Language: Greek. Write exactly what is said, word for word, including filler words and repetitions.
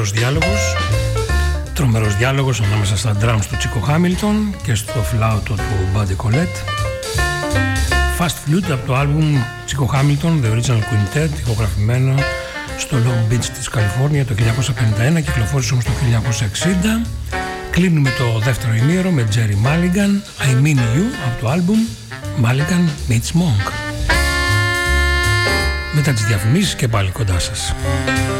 τρομερός διάλογος. Τρομερός διάλογος ανάμεσα στα drums του Τσίκο Χάμιλτον και στο φλάουτο του Buddy Collette. Fast Flute από το άλμπουμ Τσίκο Χάμιλτον, The Original Quintet, ηχογραφημένο στο Long Beach της Καλιφόρνια το χίλια εννιακόσια πενήντα ένα, κυκλοφόρησε όμως το χίλια εννιακόσια εξήντα. Κλείνουμε το δεύτερο ημίωρο με Jerry Mulligan, I Mean You από το άλμπουμ Mulligan Meets Monk. Μετά τις διαφημίσεις και πάλι κοντά σας.